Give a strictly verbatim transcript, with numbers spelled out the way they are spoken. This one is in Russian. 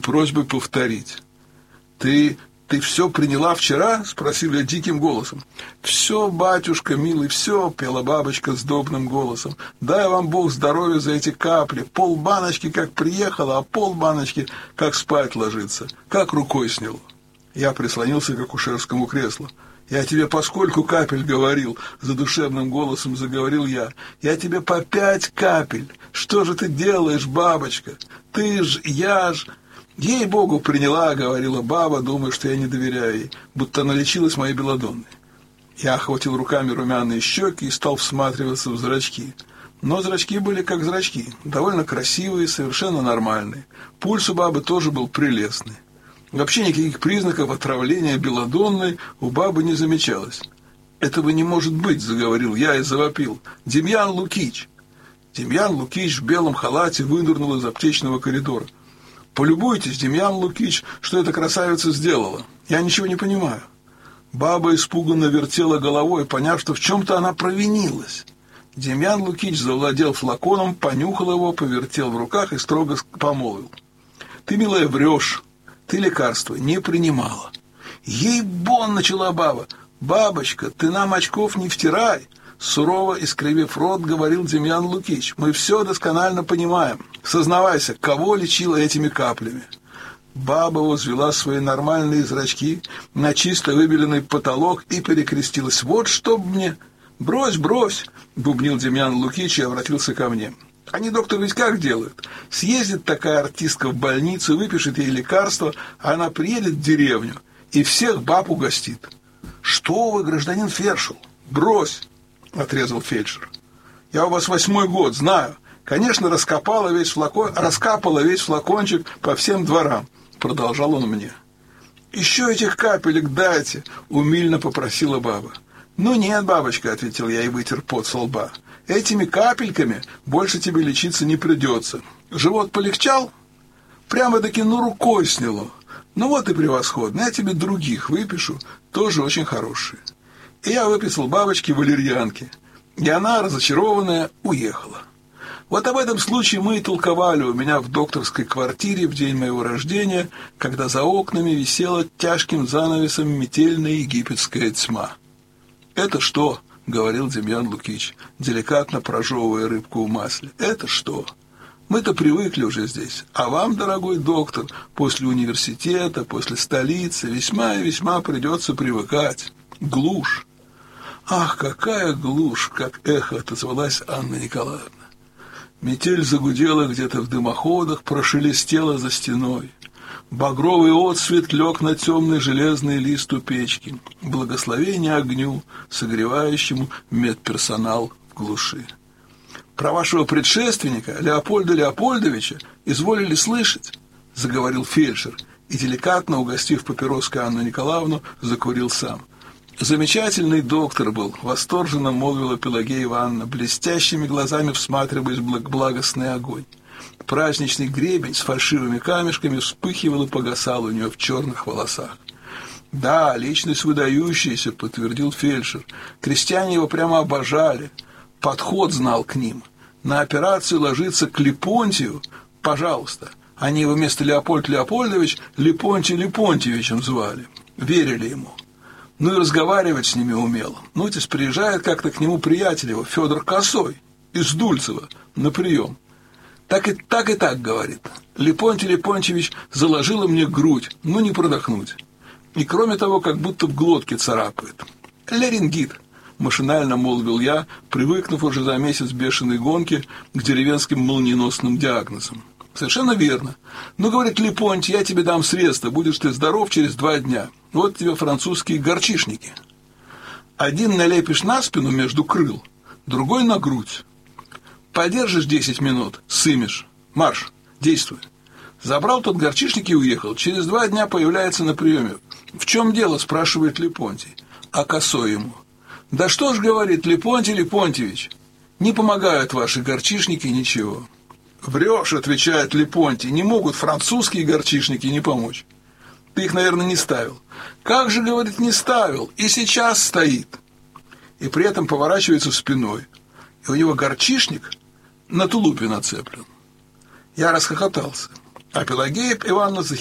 просьбой повторить. «Ты... ты все приняла вчера?» — спросил я диким голосом. «Все, батюшка, милый, все», — пела бабочка с добным голосом. «Дай вам Бог здоровья за эти капли. Пол баночки как приехала, а пол баночки как спать ложится. Как рукой сняло». Я прислонился к акушерскому креслу. «Я тебе по скольку капель говорил?» — задушевным голосом заговорил я. «Я тебе по пять капель. Что же ты делаешь, бабочка? Ты ж, я ж...» «Ей-богу, приняла», — говорила баба, думая, что я не доверяю ей, будто она лечилась моей белодонной. Я охватил руками румяные щеки и стал всматриваться в зрачки. Но зрачки были как зрачки, довольно красивые, совершенно нормальные. Пульс у бабы тоже был прелестный. Вообще никаких признаков отравления белодонной у бабы не замечалось. «Этого не может быть», — заговорил я и завопил. «Демьян Лукич!» Демьян Лукич в белом халате вынырнул из аптечного коридора. «Полюбуйтесь, Демьян Лукич, что эта красавица сделала. Я ничего не понимаю». Баба испуганно вертела головой, поняв, что в чем-то она провинилась. Демьян Лукич завладел флаконом, понюхал его, повертел в руках и строго помолвил. «Ты, милая, врешь. Ты лекарства не принимала». «Ей-бон!» — начала баба. «Бабочка, ты нам очков не втирай!» Сурово искривив рот, говорил Демьян Лукич. «Мы все досконально понимаем. Сознавайся, кого лечила этими каплями?» Баба возвела свои нормальные зрачки на чисто выбеленный потолок и перекрестилась. «Вот чтоб мне...» «Брось, брось!» — бубнил Демьян Лукич и обратился ко мне. «Они, доктор, ведь как делают? Съездит такая артистка в больницу, выпишет ей лекарство, а она приедет в деревню и всех баб угостит». «Что вы, гражданин Фершел? Брось!» — отрезал фельдшер. «Я у вас восьмой год, знаю. Конечно, раскопала весь флакон, раскапала весь флакончик по всем дворам», — продолжал он мне. «Еще этих капелек дайте», — умильно попросила баба. «Ну нет, бабочка», — ответил я и вытер пот со лба. «Этими капельками больше тебе лечиться не придется. Живот полегчал? Прямо-таки ну рукой сняло. Ну вот и превосходно, я тебе других выпишу, тоже очень хорошие». И я выписал бабочке валерьянки, и она, разочарованная, уехала. Вот об этом случае мы и толковали у меня в докторской квартире в день моего рождения, когда за окнами висела тяжким занавесом метельная египетская тьма. «Это что?» — говорил Демьян Лукич, деликатно прожевывая рыбку в масле. «Это что? Мы-то привыкли уже здесь, а вам, дорогой доктор, после университета, после столицы весьма и весьма придется привыкать. Глушь». «Ах, какая глушь!» — как эхо отозвалась Анна Николаевна. Метель загудела где-то в дымоходах, прошелестела за стеной. Багровый отсвет лег на темный железный лист у печки. Благословение огню, согревающему медперсонал в глуши. «Про вашего предшественника, Леопольда Леопольдовича, изволили слышать?» — заговорил фельдшер, и, деликатно угостив папироской Анну Николаевну, закурил сам. «Замечательный доктор был», — восторженно молвила Пелагея Ивановна, блестящими глазами всматриваясь в благостный огонь. Праздничный гребень с фальшивыми камешками вспыхивал и погасал у нее в черных волосах. «Да, личность выдающаяся», — подтвердил фельдшер. «Крестьяне его прямо обожали. Подход знал к ним. На операцию ложиться к Лепонтию, пожалуйста. Они его вместо Леопольд Леопольдович Лепонтий Лепонтьевичем звали. Верили ему. Ну и разговаривать с ними умел. Нотис приезжает как-то к нему приятель его, Федор Косой, из Дульцева, на прием. Так и так, и так, говорит. Лепонтий Лепонтьевич заложила мне грудь, ну не продохнуть. И кроме того, как будто в глотке царапает. Ларингит, машинально молвил я, привыкнув уже за месяц бешеной гонки к деревенским молниеносным диагнозам. Совершенно верно. Ну, говорит Лепонтий, я тебе дам средства, будешь ты здоров через два дня. Вот тебе французские горчишники. Один налепишь на спину между крыл, другой на грудь. Подержишь десять минут, сымешь. Марш, действуй. Забрал тот горчишник и уехал. Через два дня появляется на приеме. В чем дело, спрашивает Лепонтий. А Косой ему. Да что ж, говорит Лепонтий Лепонтьевич, не помогают ваши горчишники ничего. «Врешь», — отвечает Лепонтий, — «не могут французские горчишники не помочь. Ты их, наверное, не ставил». «Как же, — говорит, — не ставил, и сейчас стоит». И при этом поворачивается спиной, и у него горчишник на тулупе нацеплен. Я расхохотался. А Пелагея Ивановна